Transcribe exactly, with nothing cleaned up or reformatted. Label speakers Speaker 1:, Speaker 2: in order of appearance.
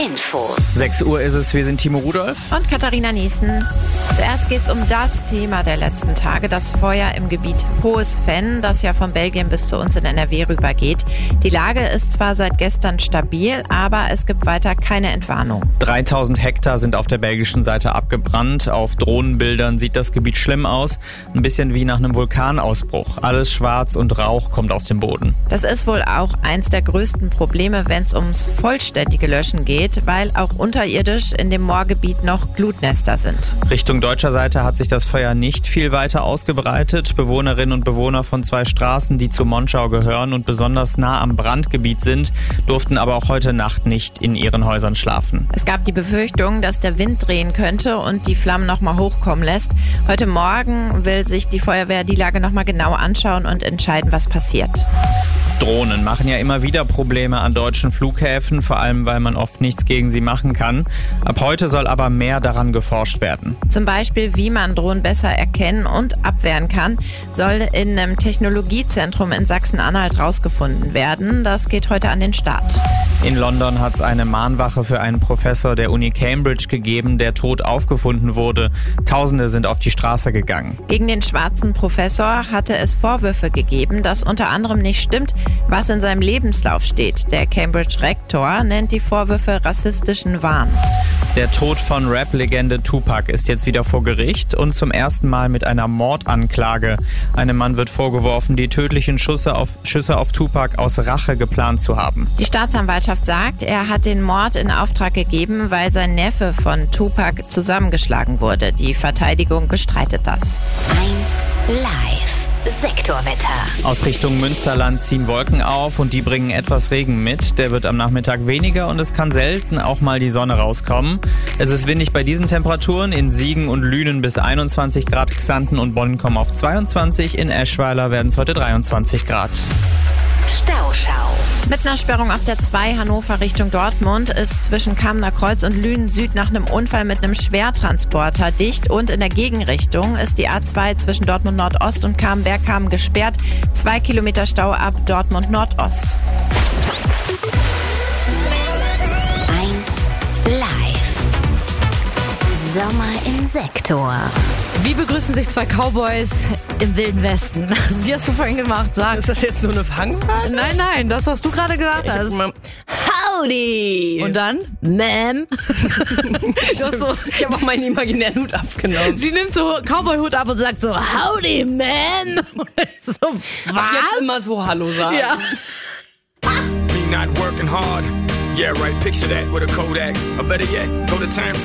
Speaker 1: Info.
Speaker 2: sechs Uhr ist es, wir sind Timo Rudolph.
Speaker 3: Und Katharina Niesen. Zuerst geht's um das Thema der letzten Tage, das Feuer im Gebiet Hohes Venn, das ja von Belgien bis zu uns in N R W rübergeht. Die Lage ist zwar seit gestern stabil, aber es gibt weiter keine Entwarnung.
Speaker 2: dreitausend Hektar sind auf der belgischen Seite abgebrannt. Auf Drohnenbildern sieht das Gebiet schlimm aus. Ein bisschen wie nach einem Vulkanausbruch. Alles schwarz und Rauch kommt aus dem Boden.
Speaker 3: Das ist wohl auch eins der größten Probleme, wenn es ums vollständige Löschen geht, weil auch unterirdisch in dem Moorgebiet noch Glutnester sind.
Speaker 2: Richtung deutscher Seite hat sich das Feuer nicht viel weiter ausgebreitet. Bewohnerinnen und Bewohner von zwei Straßen, die zu Monschau gehören und besonders nah am Brandgebiet sind, durften aber auch heute Nacht nicht in ihren Häusern schlafen.
Speaker 3: Es gab die Befürchtung, dass der Wind drehen könnte und die Flammen nochmal hochkommen lässt. Heute Morgen will sich die Feuerwehr die Lage nochmal genau anschauen und entscheiden, was passiert.
Speaker 2: Drohnen machen ja immer wieder Probleme an deutschen Flughäfen, vor allem weil man oft nichts gegen sie machen kann. Ab heute soll aber mehr daran geforscht werden.
Speaker 3: Zum Beispiel, wie man Drohnen besser erkennen und abwehren kann, soll in einem Technologiezentrum in Sachsen-Anhalt rausgefunden werden. Das geht heute an den Start.
Speaker 2: In London hat es eine Mahnwache für einen Professor der Uni Cambridge gegeben, der tot aufgefunden wurde. Tausende sind auf die Straße gegangen.
Speaker 3: Gegen den schwarzen Professor hatte es Vorwürfe gegeben, dass unter anderem nicht stimmt, was in seinem Lebenslauf steht. Der Cambridge-Rektor nennt die Vorwürfe rassistischen Wahn.
Speaker 2: Der Tod von Rap-Legende Tupac ist jetzt wieder vor Gericht und zum ersten Mal mit einer Mordanklage. Einem Mann wird vorgeworfen, die tödlichen Schüsse auf, Schüsse auf Tupac aus Rache geplant zu haben.
Speaker 3: Die Staatsanwaltschaft sagt, er hat den Mord in Auftrag gegeben, weil sein Neffe von Tupac zusammengeschlagen wurde. Die Verteidigung bestreitet das.
Speaker 1: eins Live. Sektorwetter.
Speaker 2: Aus Richtung Münsterland ziehen Wolken auf und die bringen etwas Regen mit. Der wird am Nachmittag weniger und es kann selten auch mal die Sonne rauskommen. Es ist windig bei diesen Temperaturen. In Siegen und Lünen bis einundzwanzig Grad, Xanten und Bonn kommen auf zweiundzwanzig. In Eschweiler werden es heute dreiundzwanzig Grad.
Speaker 1: Stauschau.
Speaker 3: Mit einer Sperrung auf der zwei Hannover Richtung Dortmund ist zwischen Kamener Kreuz und Lünen Süd nach einem Unfall mit einem Schwertransporter dicht und in der Gegenrichtung ist die A zwei zwischen Dortmund Nordost und Kamen-Bergkamen gesperrt. Zwei Kilometer Stau ab Dortmund Nordost.
Speaker 1: eins Live. Sommer im Sektor.
Speaker 4: Wie begrüßen sich zwei Cowboys im Wilden Westen? Wie hast du vorhin gemacht? Sag.
Speaker 5: Ist das jetzt nur eine Fangfrage?
Speaker 4: Nein, nein, das, was du gerade gesagt hast.
Speaker 5: Howdy!
Speaker 4: Und dann? Ma'am.
Speaker 5: so, ich habe auch meinen imaginären Hut abgenommen.
Speaker 4: Sie nimmt so Cowboy-Hut ab und sagt so, howdy, ma'am. Und ich so, was?
Speaker 5: Jetzt immer so Hallo sagen.
Speaker 4: Ja.
Speaker 6: Me not working hard. Yeah, right. Picture that with a Kodak. Or better yet, go to Times